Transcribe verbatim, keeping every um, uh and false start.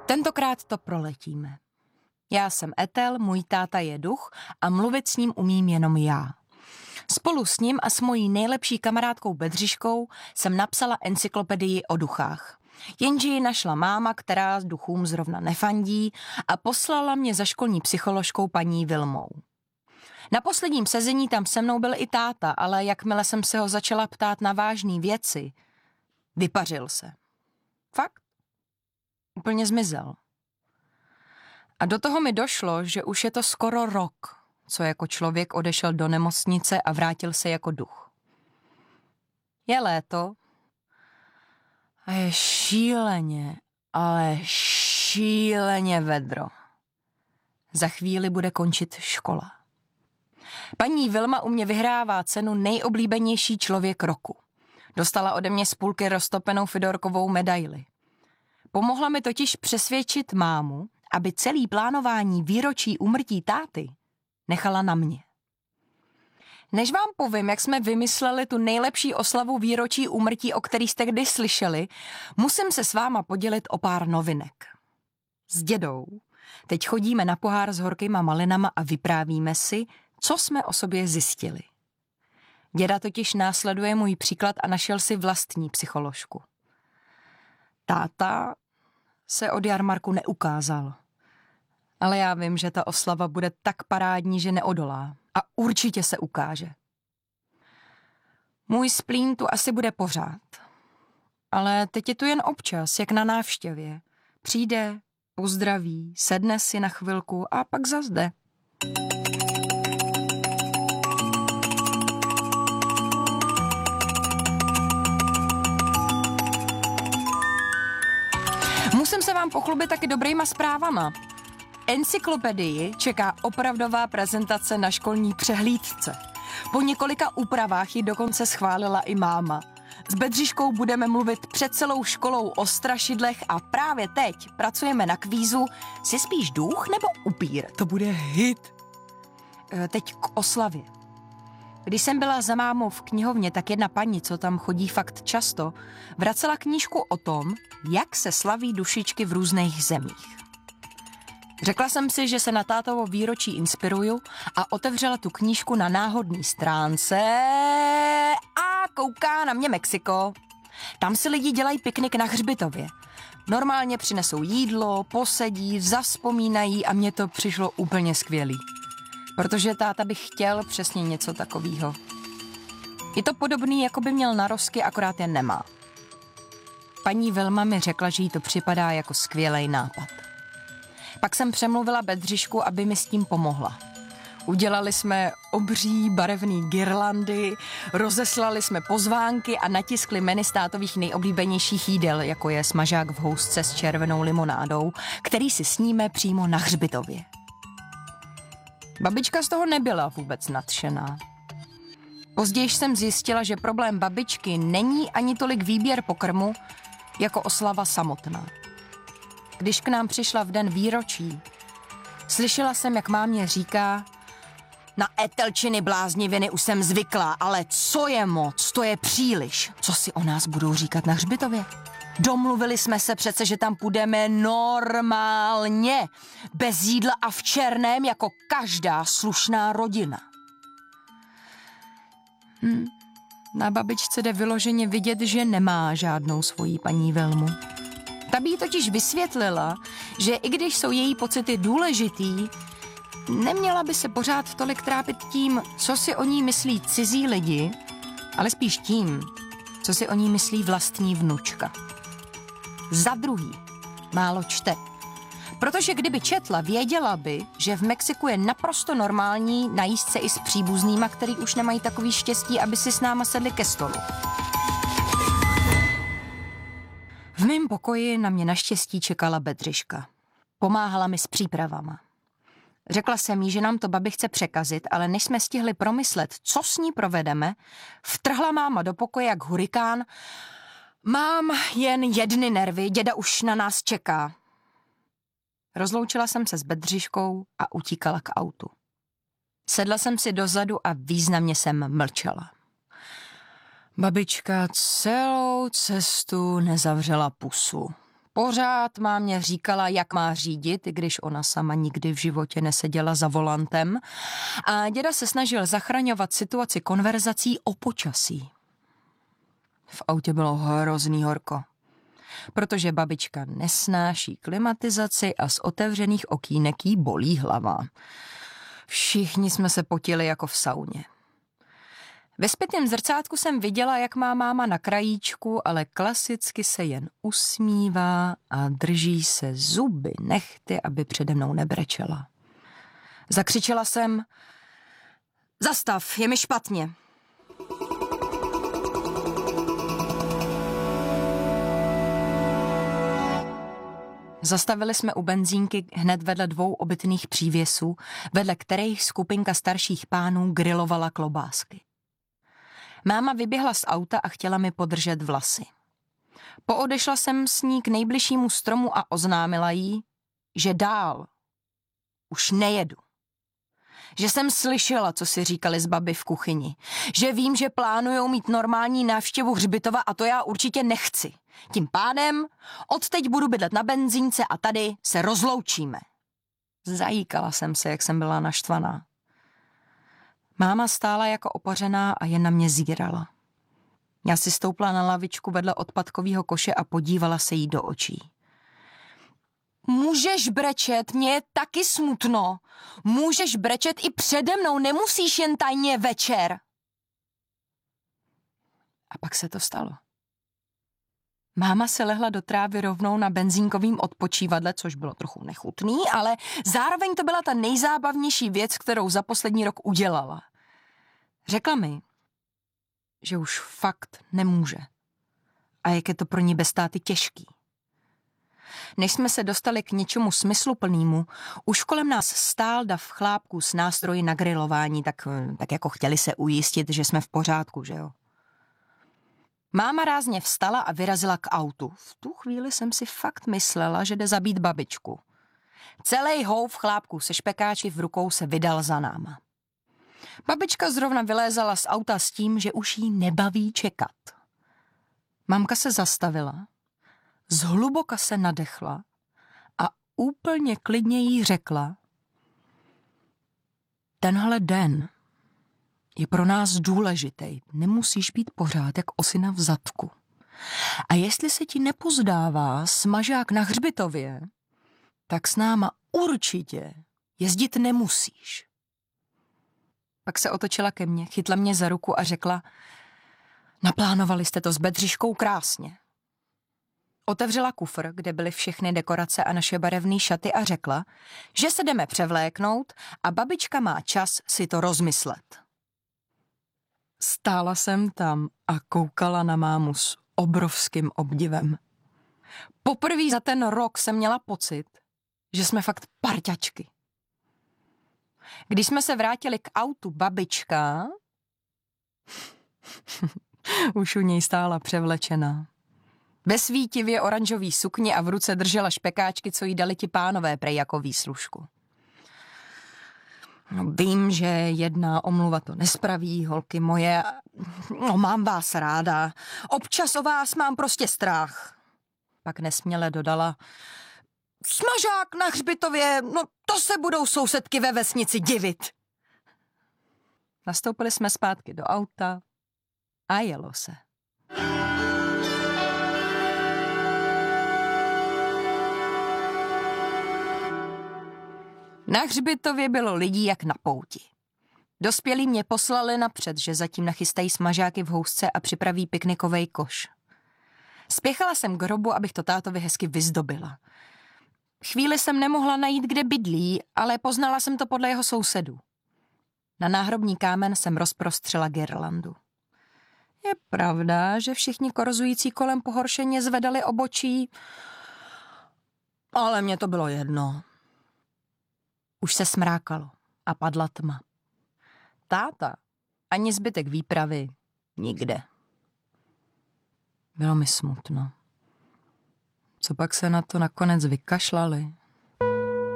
Tentokrát to proletíme. Já jsem Ethel, můj táta je duch a mluvit s ním umím jenom já. Spolu s ním a s mojí nejlepší kamarádkou Bedřiškou jsem napsala encyklopedii o duchách. Jenže ji našla máma, která s duchům zrovna nefandí, a poslala mě za školní psycholožkou paní Vilmou. Na posledním sezení tam se mnou byl i táta, ale jakmile jsem se ho začala ptát na vážné věci, vypařil se. Fakt? Úplně zmizel. A do toho mi došlo, že už je to skoro rok, co jako člověk odešel do nemocnice a vrátil se jako duch. Je léto a je šíleně, ale šíleně vedro. Za chvíli bude končit škola. Paní Vilma u mě vyhrává cenu nejoblíbenější člověk roku. Dostala ode mě z půlky roztopenou Fidorkovou medaili. Pomohla mi totiž přesvědčit mámu, aby celý plánování výročí úmrtí táty nechala na mě. Než vám povím, jak jsme vymysleli tu nejlepší oslavu výročí úmrtí, o který jste kdy slyšeli, musím se s váma podělit o pár novinek. S dědou teď chodíme na pohár s horkýma malinama a vyprávíme si, co jsme o sobě zjistili. Děda totiž následuje můj příklad a našel si vlastní psycholožku. Táta se od jarmarku neukázal. Ale já vím, že ta oslava bude tak parádní, že neodolá. A určitě se ukáže. Můj splín tu asi bude pořád. Ale teď je tu jen občas, jak na návštěvě. Přijde, pozdraví, sedne si na chvilku a pak zas jde. Musím se vám pochlubit taky dobrýma zprávama. Encyklopedii čeká opravdová prezentace na školní přehlídce. Po několika úpravách ji dokonce schválila i máma. S Bedřiškou budeme mluvit před celou školou o strašidlech a právě teď pracujeme na kvízu Jsi spíš duch nebo upír? To bude hit. Teď k oslavě. Když jsem byla za mámou v knihovně, tak jedna paní, co tam chodí fakt často, vracela knížku o tom, jak se slaví dušičky v různých zemích. Řekla jsem si, že se na tátovo výročí inspiruju a otevřela tu knížku na náhodné stránce a kouká na mě Mexiko. Tam si lidi dělají piknik na hřbitově. Normálně přinesou jídlo, posedí, zavzpomínají a mně to přišlo úplně skvělý. Protože táta by chtěl přesně něco takového. Je to podobný, jako by měl narosky, akorát je nemá. Paní Vilma mi řekla, že jí to připadá jako skvělej nápad. Pak jsem přemluvila Bedřišku, aby mi s tím pomohla. Udělali jsme obří barevný girlandy, rozeslali jsme pozvánky a natiskli menu státových nejoblíbenějších jídel, jako je smažák v housce s červenou limonádou, který si sníme přímo na hřbitově. Babička z toho nebyla vůbec nadšená. Později jsem zjistila, že problém babičky není ani tolik výběr pokrmu, jako oslava samotná. Když k nám přišla v den výročí, slyšela jsem, jak mámě říká: na Ethelčiny blázniviny už jsem zvyklá, ale co je moc, to je příliš. Co si o nás budou říkat na hřbitově? Domluvili jsme se přece, že tam půjdeme normálně, bez jídla a v černém, jako každá slušná rodina. Hm. Na babičce jde vyloženě vidět, že nemá žádnou svoji paní Vilmu. Ta by jí totiž vysvětlila, že i když jsou její pocity důležitý, neměla by se pořád tolik trápit tím, co si o ní myslí cizí lidi, ale spíš tím, co si o ní myslí vlastní vnučka. Za druhý, málo čte. Protože kdyby četla, věděla by, že v Mexiku je naprosto normální najíst se i s příbuznýma, který už nemají takový štěstí, aby si s náma sedli ke stolu. V mém pokoji na mě naštěstí čekala Bedřiška. Pomáhala mi s přípravama. Řekla jsem jí, že nám to babi chce překazit, ale než jsme stihli promyslet, co s ní provedeme, vtrhla máma do pokoje jak hurikán. Mám jen jedny nervy, děda už na nás čeká. Rozloučila jsem se s Bedřiškou a utíkala k autu. Sedla jsem si dozadu a významně jsem mlčela. Babička celou cestu nezavřela pusu. Pořád mámě říkala, jak má řídit, i když ona sama nikdy v životě neseděla za volantem. A děda se snažil zachraňovat situaci konverzací o počasí. V autě bylo hrozný horko, protože babička nesnáší klimatizaci a z otevřených okýnek jí bolí hlava. Všichni jsme se potili jako v sauně. Ve zpětném zrcátku jsem viděla, jak má máma na krajíčku, ale klasicky se jen usmívá a drží se zuby nehty, aby přede mnou nebrečela. Zakřičela jsem: Zastav, je mi špatně. Zastavili jsme u benzínky hned vedle dvou obytných přívěsů, vedle kterých skupinka starších pánů grilovala klobásky. Máma vyběhla z auta a chtěla mi podržet vlasy. Poodešla jsem s ní k nejbližšímu stromu a oznámila jí, že dál už nejedu. Že jsem slyšela, co si říkali z baby v kuchyni. Že vím, že plánujou mít normální návštěvu hřbitova a to já určitě nechci. Tím pádem odteď budu bydlet na benzínce a tady se rozloučíme. Zajíkala jsem se, jak jsem byla naštvaná. Máma stála jako opařená a jen na mě zírala. Já si stoupla na lavičku vedle odpadkového koše a podívala se jí do očí. Můžeš brečet, mně je taky smutno. Můžeš brečet i přede mnou, nemusíš jen tajně večer. A pak se to stalo. Máma se lehla do trávy rovnou na benzínkovým odpočívadle, což bylo trochu nechutný, ale zároveň to byla ta nejzábavnější věc, kterou za poslední rok udělala. Řekla mi, že už fakt nemůže. A jak je to pro ní bez táty těžký. Než jsme se dostali k něčemu smysluplnému, už kolem nás stál dav chlápků s nástroji na grilování, tak, tak jako chtěli se ujistit, že jsme v pořádku, že jo. Máma rázně vstala a vyrazila k autu. V tu chvíli jsem si fakt myslela, že jde zabít babičku. Celej houf chlápků se špekáči v rukou se vydal za náma. Babička zrovna vylézala z auta s tím, že už jí nebaví čekat. Mamka se zastavila, zhluboka se nadechla a úplně klidně jí řekla: Tenhle den je pro nás důležitý. Nemusíš být pořád jak osina v zadku. A jestli se ti nepozdává smažák na hřbitově, tak s náma určitě jezdit nemusíš. Pak se otočila ke mně, chytla mě za ruku a řekla: Naplánovali jste to s Bedřiškou krásně. Otevřela kufr, kde byly všechny dekorace a naše barevné šaty a řekla, že se jdeme převléknout a babička má čas si to rozmyslet. Stála jsem tam a koukala na mámu s obrovským obdivem. Poprvé za ten rok jsem měla pocit, že jsme fakt parťačky. Když jsme se vrátili k autu, babička už u něj stála převlečená. Ve svítivě oranžový sukni a v ruce držela špekáčky, co jí dali ti pánové prej jako výslužku. No, vím, že jedna omluva to nespraví, holky moje. No, mám vás ráda. Občas o vás mám prostě strach. Pak nesměle dodala: Smažák na hřbitově, no to se budou sousedky ve vesnici divit. Nastoupili jsme zpátky do auta a jelo se. Na hřbitově bylo lidí jak na pouti. Dospělí mě poslali napřed, že zatím nachystají smažáky v housce a připraví piknikovej koš. Spěchala jsem k hrobu, abych to tátovi hezky vyzdobila. Chvíli jsem nemohla najít, kde bydlí, ale poznala jsem to podle jeho sousedů. Na náhrobní kámen jsem rozprostřela girlandu. Je pravda, že všichni korzující kolem pohoršeně zvedali obočí, ale mně to bylo jedno. Už se smrákalo a padla tma. Táta ani zbytek výpravy nikde. Bylo mi smutno. Co pak se na to nakonec vykašlali?